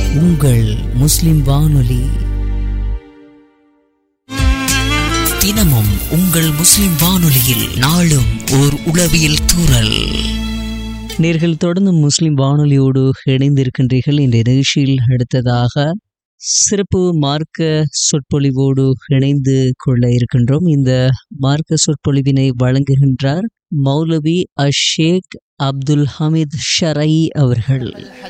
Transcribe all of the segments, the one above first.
உங்கள் முஸ்லிம் வானொலி. தினமும் உங்கள் முஸ்லிம் வானொலியில் நாளும் ஓர் உளவியல் தூறல். நேர்கள் தொடர்ந்து முஸ்லிம் வானொலியோடு இணைந்திருக்கின்றீர்கள். இந்த நிகழ்ச்சியில் அடுத்ததாக சிறப்பு மார்க்க சொற்பொழிவோடு இணைந்து கொள்ள இருக்கின்றோம். இந்த மார்க்க சொற்பொழிவினை வழங்குகின்றார் மௌலவி அஷேக் அப்துல் ஹமீத் ஷரை அவர்கள்.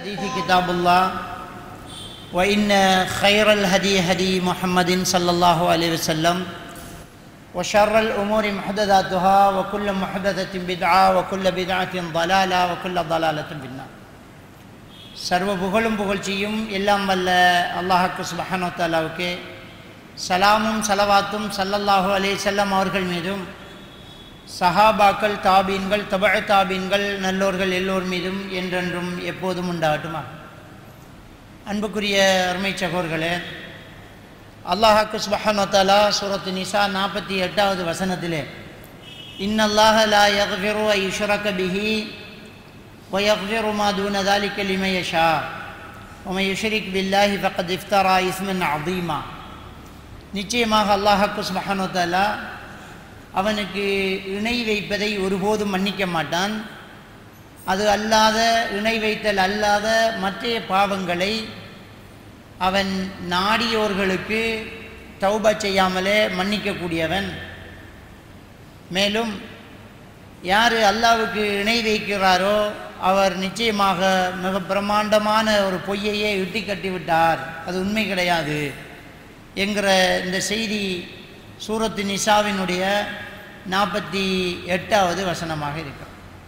وإن خير الهدي هدي محمد صلى الله عليه وسلم وشر الأمور محدثاتها وكل محدثة بدعة وكل بدعة ضلالة وكل ضلالة في النار. சர்வ புகழும் புகழ்ச்சியும் எல்லாம் வல்ல அல்லாஹ்வுக்கு சுப்ஹானஹு வ தஆலாவுக்கு சலாமும் சலவாத்தும் ஸல்லல்லாஹு அலைஹி வஸல்லம் அவர்கள் மீதும் சஹாபாக்கள், தாபீன்கள், தபஅ தாபீன்கள், நல்லோர்கள் எல்லோர் மீதும் என்றென்றும் எப்போதும் உண்டாகட்டுமா. அன்புக்குரிய அருமை சகோதரர்களே, அல்லாஹ்வுக்கு சுப்ஹானஹு வ தஆலா சூரத்து நிசா 48வது வசனத்திலே இன்னல்லாஹ லா யக்ஃபிரு அன் யுஷ்ரக பிஹி வ யக்ஃபிரு மா தூன ذلك லிமன் யஷா வ மன் யுஷ்ரிக் பில்லாஹி ஃபக்கத் இஃப்தரா இஸ்மன் அதீமா. நிச்சயமாக அல்லாஹ்வுக்கு சுப்ஹானஹு வ தஆலா அவனுக்கு இணை வைப்பதை ஒருபோதும் மன்னிக்க மாட்டான். அது அல்லாத, இணை வைத்தல் அல்லாத மற்ற பாவங்களை அவன் நாடியோர்களுக்கு தௌபா செய்யாமலே மன்னிக்கக்கூடியவன். மேலும் யார் அல்லாஹ்வுக்கு இணை வைக்கிறாரோ அவர் நிச்சயமாக மிக பிரம்மாண்டமான ஒரு பொய்யையே இட்டி கட்டிவிட்டார், அது உண்மை கிடையாது என்கிற இந்த செய்தி சூரத்து நிசாவினுடைய 48வது வசனமாக இருக்கிறது.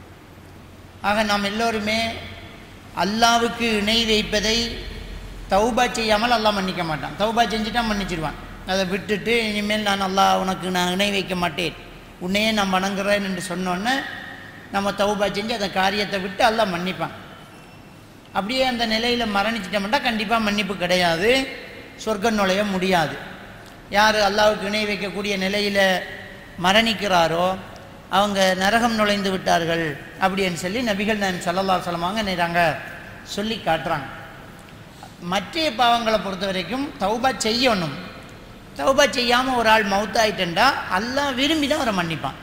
ஆக நாம் எல்லோருமே அல்லாஹ்வுக்கு இணை வைப்பதை தௌபா செய்யாமல் அல்லாஹ் மன்னிக்க மாட்டான். தௌபா செஞ்சுட்டா மன்னிச்சிடுவான். அதை விட்டுட்டு இனிமேல் நான் உனக்கு நான் இணை வைக்க மாட்டேன், உன்னையே நான் வணங்குறேன் என்று சொன்னோன்னே நம்ம தௌபா செஞ்சு அந்த காரியத்தை விட்டு அல்லாஹ் மன்னிப்பான். அப்படியே அந்த நிலையில் மரணிச்சிட்டோம்னா கண்டிப்பாக மன்னிப்பு கிடையாது, சொர்க்கம் நுழைய முடியாது. யார் அல்லாஹ்வுக்கு இணை வைக்கக்கூடிய நிலையில் மரணிக்கிறாரோ அவங்க நரகம் நுழைந்து விட்டார்கள் அப்படின்னு சொல்லி நபிகள் நாயகம் ஸல்லல்லாஹு அலைஹி வஸல்லம் நேராங்க சொல்லி காட்டுறாங்க. மற்ற பாவங்களை பொறுத்த வரைக்கும் தௌபா செய்யணும். தௌபா செய்யாமல் ஒரு ஆள் மௌத்தாயிட்டா அல்லாஹ் விரும்பி தான் அவரை மன்னிப்பான்.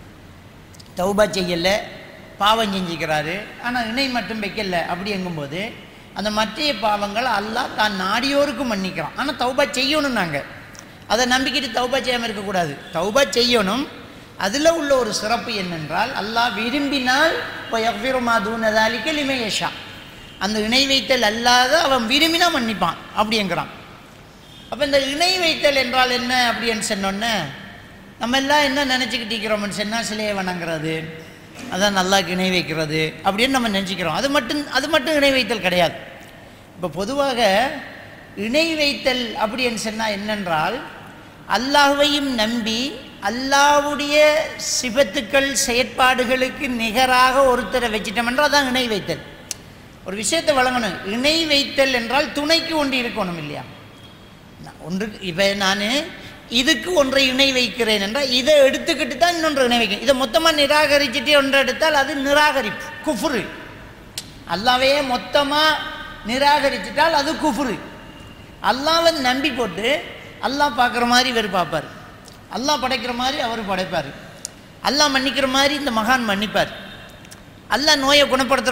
தௌபா செய்யலை, பாவம் செஞ்சுக்கிறாரு, ஆனால் இணை மட்டும் வைக்கல அப்படிங்கும்போது அந்த மற்ற பாவங்கள் அல்லாஹ் தான் நாடியோருக்கு மன்னிக்கிறான். ஆனால் தௌபா செய்யணும். நாங்கள் அதை நம்பிக்கிட்டு தௌபா செய்யாமல் இருக்கக்கூடாது, தௌபா செய்யணும். அதில் உள்ள ஒரு சிறப்பு என்னென்றால் அல்லாஹ் விரும்பினால் யக்ஃபிரு மா தூன ذلك லிமன் யஷா, அந்த இணை வைத்தல் அல்லாத அவன் விரும்பினா மன்னிப்பான் அப்படிங்கிறான். அப்போ இந்த இணை வைத்தல் என்றால் என்ன அப்படின்னு சொன்னோன்னே நம்ம எல்லாம் என்ன நினச்சிக்கிட்டு இருக்கிறோம்னு சொன்னால் சிலையை வணங்குறது, அதான் அல்லாஹ்வுக்கு இணை வைக்கிறது அப்படின்னு நம்ம நினச்சிக்கிறோம். அது மட்டும் இணை வைத்தல் கிடையாது. இப்போ பொதுவாக இணை வைத்தல் அப்படின்னு சொன்னால் என்னென்றால் அல்லாஹ்வையும் நம்பி அல்லாஹ்வுடைய சிபத்துக்கள் செயற்பாடுகளுக்கு நிகராக ஒருத்தரை வச்சிட்டோம்ன்றா தான் இணை வைத்தல். ஒரு விஷயத்தை வழங்கணும். இணை வைத்தல் என்றால் துணைக்கு ஒன்று இருக்கணும் இல்லையா? ஒன்று இப்போ நான் இதுக்கு ஒன்றை இணை வைக்கிறேன் என்றால் இதை எடுத்துக்கிட்டு தான் இன்னொன்று இணை வைக்கிறேன். இதை மொத்தமாக நிராகரிச்சுட்டு ஒன்றை எடுத்தால் அது நிராகரிப்பு, குஃப்ரு. அல்லாஹ்வையே மொத்தமாக நிராகரிச்சிட்டால் அது குஃப்ரு. அல்லாஹ்வை நம்பி போட்டு அல்லாஹ் பார்க்குற மாதிரி இவர் பார்ப்பார், அல்லாஹ் படைக்கிற மாதிரி அவர் படைப்பார், அல்லாஹ் மன்னிக்கிற மாதிரி இந்த மகான் மன்னிப்பார், அல்லாஹ் நோயை குணப்படுத்துகிற